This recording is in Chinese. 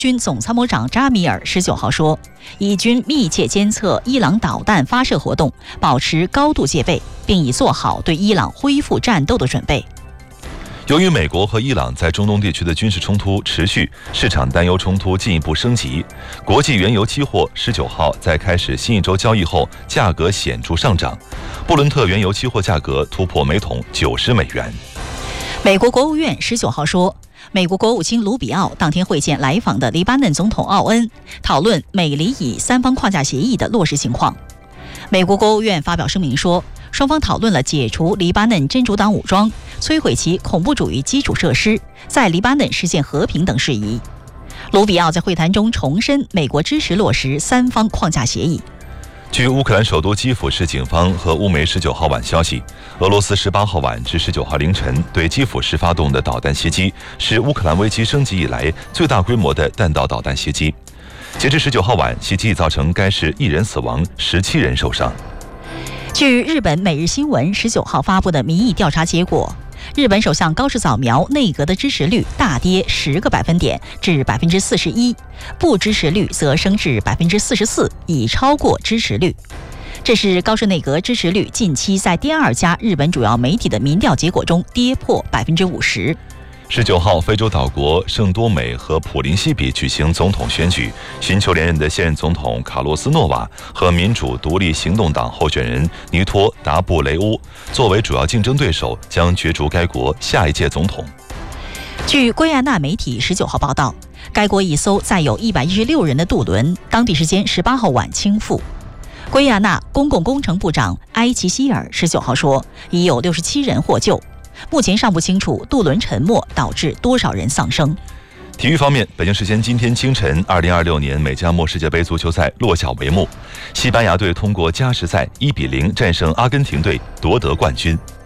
军总参谋长扎米尔19号说，以军密切监测伊朗导弹发射活动，保持高度戒备，并已做好对伊朗恢复战斗的准备。 由于美国和伊朗在中东地区的军事冲突持续，市场担忧冲突进一步升级。国际原油期货19号在开始新一周交易后，价格显著上涨。布伦特原油期货价格突破每桶90美元。 美国国务院19号说，美国国务卿卢比奥当天会见来访的黎巴嫩总统奥恩，讨论美黎以三方框架协议的落实情况。美国国务院发表声明说，双方讨论了解除黎巴嫩真主党武装、摧毁其恐怖主义基础设施、在黎巴嫩实现和平等事宜。卢比奥在会谈中重申美国支持落实三方框架协议。 据乌克兰首都基辅市警方和乌媒19号晚消息，俄罗斯18号晚至19号凌晨对基辅市发动的导弹袭击，是乌克兰危机升级以来最大规模的弹道导弹袭击。截至19号晚，袭击造成该市1人死亡，17人受伤。 据日本每日新闻19号发布的民意调查结果，日本首相高市早苗内阁的支持率大跌10个百分点至41%，不支持率则升至44%，已超过支持率。这是高市内阁支持率近期在第2家日本主要媒体的民调结果中跌破50%。 19号，非洲岛国圣多美和普林西比举行总统选举，寻求连任的现任总统卡洛斯·诺瓦和民主独立行动党候选人尼托·达布雷乌作为主要竞争对手，将角逐该国下一届总统。 据圭亚那媒体19号报道，该国一艘载有116人的渡轮，当地时间18号晚倾覆。圭亚那公共工程部长埃奇希尔19号说，已有67人获救。目前尚不清楚渡轮沉没导致多少人丧生。 体育方面，北京时间今天清晨，2026年美加墨世界杯足球赛落下帷幕，西班牙队通过加时赛1-0战胜阿根廷队夺得冠军。